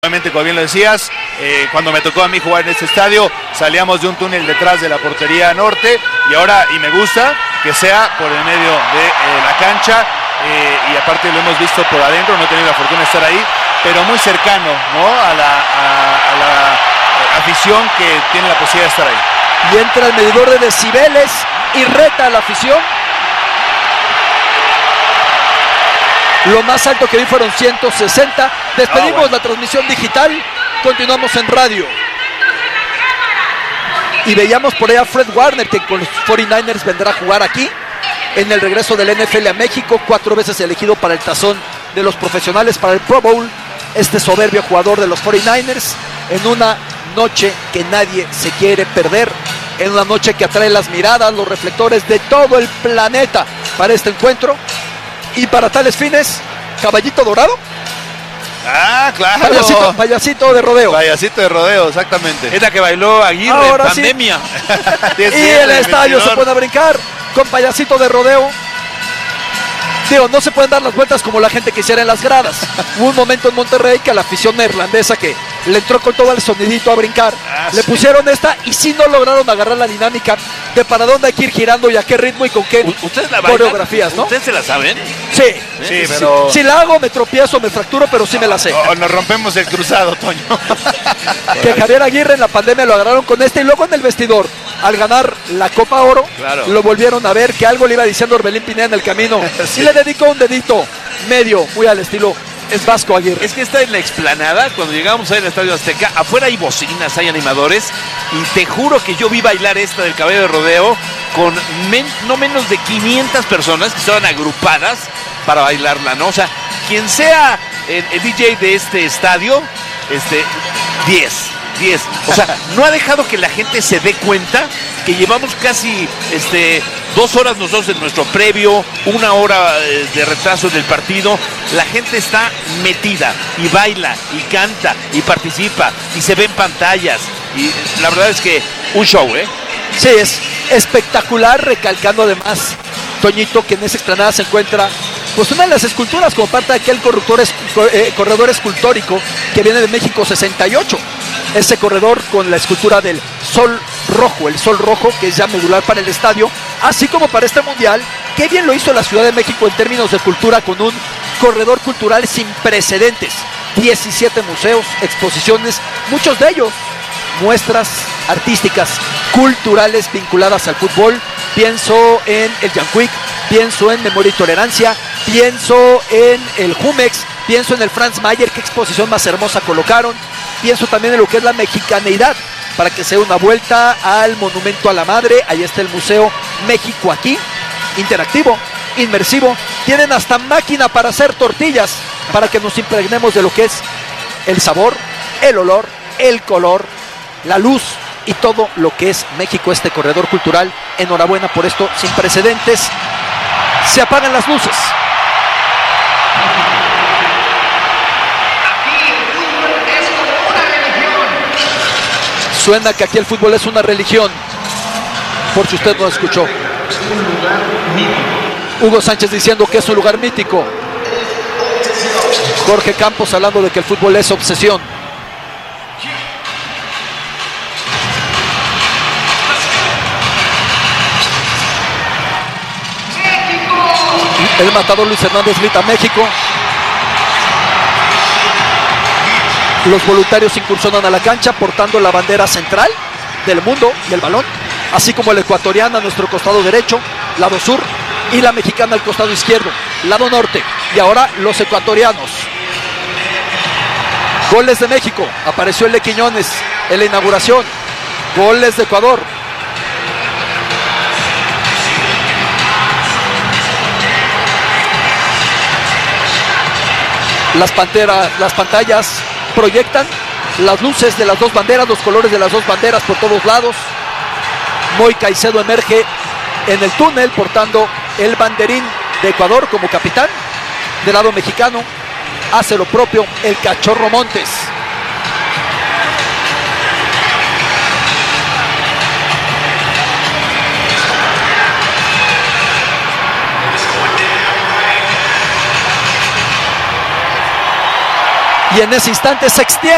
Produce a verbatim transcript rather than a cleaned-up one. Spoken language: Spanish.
Obviamente, como bien lo decías, eh, cuando me tocó a mí jugar en este estadio, salíamos de un túnel detrás de la portería norte y ahora, y me gusta, que sea por el medio de eh, la cancha eh, y aparte lo hemos visto por adentro, no he tenido la fortuna de estar ahí, pero muy cercano, ¿no? a, la, a, a la afición que tiene la posibilidad de estar ahí. Y entra el medidor de decibeles y reta a la afición. Lo más alto que vi fueron ciento sesenta. Despedimos oh, bueno. la transmisión digital. Continuamos en radio. Y veíamos por ahí a Fred Warner, que con los cuarenta y nueve ers vendrá a jugar aquí en el regreso del N F L a México. Cuatro veces elegido para el tazón de los profesionales, para el Pro Bowl. Este soberbio jugador de los cuarenta y nueve ers en una noche que nadie se quiere perder. En una noche que atrae las miradas, los reflectores de todo el planeta para este encuentro. Y para tales fines, caballito dorado. Ah, claro. Payasito, payasito de rodeo. Payasito de rodeo, exactamente. Es la que bailó Aguirre Ahora en pandemia. Sí. Y el estadio se puede brincar con payasito de rodeo. Digo, no se pueden dar las vueltas como la gente quisiera en las gradas. Hubo un momento en Monterrey que a la afición neerlandesa que le entró con todo el sonidito a brincar, ah, le sí. pusieron esta y sí no lograron agarrar la dinámica de para dónde hay que ir girando y a qué ritmo y con qué ¿Ustedes la coreografías, ¿no? ¿Ustedes se la saben? Sí, sí, sí pero... Si, si la hago me tropiezo, me fracturo, pero sí me la sé. O nos rompemos el cruzado, Toño. Que Javier Aguirre en la pandemia lo agarraron con este y luego en el vestidor, al ganar la Copa Oro, claro. lo volvieron a ver, que algo le iba diciendo Orbelín Pineda en el camino, sí. y le dedicó un dedito medio, muy al estilo es Vasco Aguirre. Es que está en la explanada, cuando llegamos ahí al Estadio Azteca, afuera hay bocinas, hay animadores, y te juro que yo vi bailar esta del caballo de rodeo con men, no menos de quinientas personas que estaban agrupadas para bailarla, ¿no? O sea, quien sea el, el D J de este estadio, este, diez, diez. O sea, no ha dejado que la gente se dé cuenta que llevamos casi este, dos horas nosotros en nuestro previo, una hora eh, de retraso en el partido. La gente está metida y baila y canta y participa y se ven pantallas. Y la verdad es que un show, ¿eh? Sí, es espectacular, recalcando además, Toñito, que en esa explanada se encuentra pues una de las esculturas como parte de aquel corredor, eh, corredor escultórico que viene de México sesenta y ocho. Ese corredor con la escultura del sol rojo, el sol rojo que es ya medular para el estadio, así como para este mundial. Qué bien lo hizo la Ciudad de México en términos de cultura con un corredor cultural sin precedentes. diecisiete museos, exposiciones, muchos de ellos muestras artísticas, culturales vinculadas al fútbol. Pienso en el Yanquic, pienso en Memoria y Tolerancia, pienso en el Jumex, pienso en el Franz Mayer, qué exposición más hermosa colocaron. Pienso también en lo que es la mexicaneidad, para que sea una vuelta al Monumento a la Madre. Ahí está el Museo México aquí, interactivo, inmersivo. Tienen hasta máquina para hacer tortillas, para que nos impregnemos de lo que es el sabor, el olor, el color, la luz y todo lo que es México, este corredor cultural. Enhorabuena por esto sin precedentes. Se apagan las luces. Suena que aquí el fútbol es una religión, por si usted no escuchó. Hugo Sánchez diciendo que es un lugar mítico. Jorge Campos hablando de que el fútbol es obsesión. El matador Luis Hernández grita México. Los voluntarios incursionan a la cancha portando la bandera central del mundo y el balón, así como la ecuatoriana a nuestro costado derecho, lado sur, y la mexicana al costado izquierdo, lado norte. Y ahora los ecuatorianos. Goles de México, apareció el de Quiñones en la inauguración. Goles de Ecuador. Las, panteras, las pantallas proyectan las luces de las dos banderas, los colores de las dos banderas por todos lados. Moy Caicedo emerge en el túnel portando el banderín de Ecuador como capitán. Del lado mexicano hace lo propio el Cachorro Montes. Y en ese instante se extiende